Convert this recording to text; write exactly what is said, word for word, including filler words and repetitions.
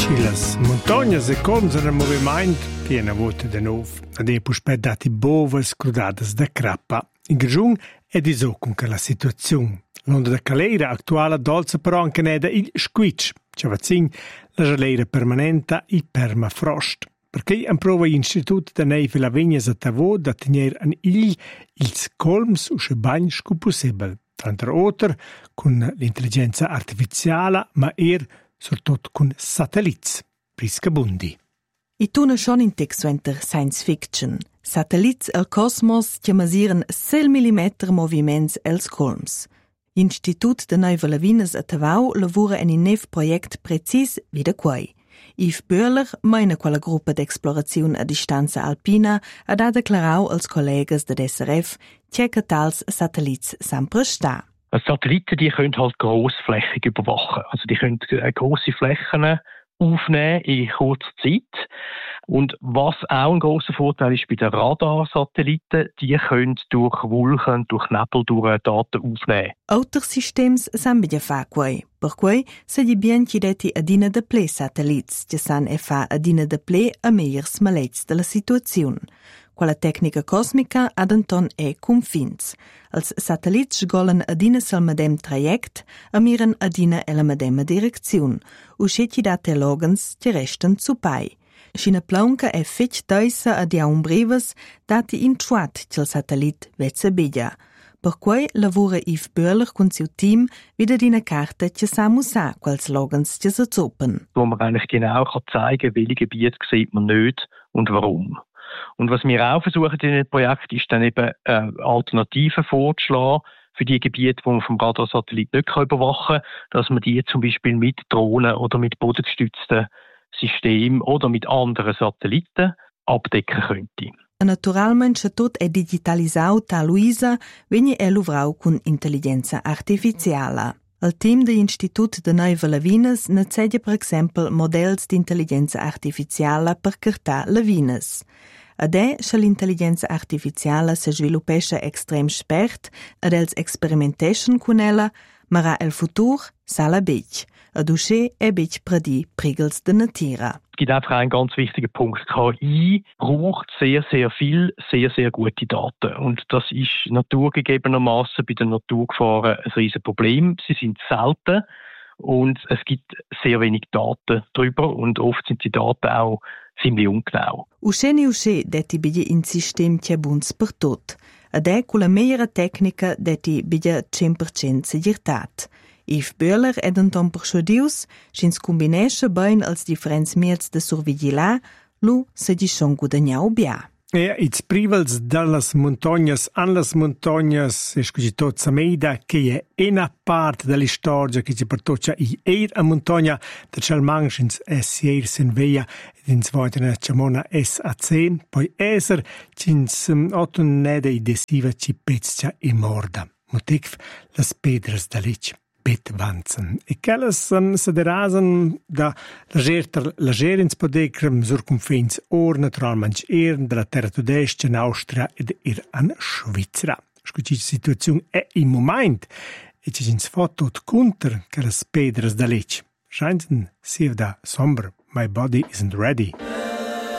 Las montagne e colms en moviment piena vota de nov. Ad e puspet dati bovas crudadas da crappa. In Grigiun è di con che la situazione. L'onda da calera attuale dolce però anche neda il squitch. Ciavazzin la geleira permanenta i permafrost. Perché improva l'Istituto da Neive la Vignes a Tavò da tenere an il ils colms usce bagn scu possibile. Tra otter con l'intelligenza artificiale, ma er surtot con satellits. Prisca Bundi. I tuna schon in text enter science fiction. Satellits al cosmos che masieren sel millimeter moviments els colms. L'Institut de Neive Lavines a Tavau lavora en un nev project precis wie de quai. Yves Böhler, meina quella gruppa d'explorazione a distanza alpina, ha da declarau als collegas de S R F che che tals satellits sempre sta. Satelliten, die können halt grossflächig überwachen. Also die können grosse Flächen aufnehmen in kurzer Zeit. Und was auch ein grosser Vorteil ist bei den Radarsatelliten, die können durch Wolken, durch Nebel, durch Daten aufnehmen. Altri systems san bia fa quai. Per quai se gli bien chiedeti adina de ple satellits, che san e fa adina de ple a meiers malets della situazione. Quella tecnica cosmica ad anton è confins. Als satellits golen adina sal medem traject, a miren adina e la medema direzione. Usceti date logans che restan zu pai. Scina plaunca è fetch teisa ad iaun breves, dati in chuat c'el satellit vezza begia. Per quei lavora Yves Böhler con suo team wieder dina carta che samu sa quals logans che se zoppen. Wo man eigentlich genau kann zeigen, welche Gebiete sieht man nicht und warum. Und was wir auch versuchen in dem Projekt ist dann eben äh, Alternativen vorzuschlagen für die Gebiete, die man vom Radarsatellit nicht überwachen kann, dass man die zum Beispiel mit Drohnen oder mit bodengestützten Systemen oder mit anderen Satelliten abdecken könnte. Naturalmente tot è digitalizzato a Luisa, vegni è luvrau con intelligenza artificiale. Il team dell'Institut de Neive Lavines ne cedia per esempio modelli di intelligenza artificiale per cartà Lavines. Ad è che l'intelligenza artificiale si sviluppesce extrem spert ed els experimentation con ella, ma ra el futur sala bec. Ad usce è bec predi prigels de natira. Es gibt einfach einen ganz wichtigen Punkt. K I braucht sehr, sehr viel, sehr, sehr gute Daten. Und das ist naturgegebenermaßen bei den Naturgefahren ein riesen Problem. Sie sind selten und es gibt sehr wenig Daten darüber und oft sind die Daten auch ziemlich ungenau. Usce ne usce detti biglie in sistem che buns per tot. Ad è con la meilleure tecnica detti biglie cent per cent segirtat. Yves Böhler ed anton persuadius, schins combinesce bein als differents miels de survigilà, lu se di schon guadagnau bia. E its privals dallas montagnas an las montagnas e scugitot sameida che è una parte dell'istoria che ci portoccia i eir a montagna da chalmanchins es ier sen veia ed ins voitena chamona S A C poi eser cins otun nede i desiva ci pezcia e morda. Motiv las pedras da lec. Bet vanzen. E quellas um, se derasen da lager lager ins podegrem sur confins or naturalmente ern della terra tudesca in Austria ed er an Svizzera. Scuci situazione è in moment e ci ins foto conter che las pedras da lec. Scheinten sie da somber. My body isn't ready.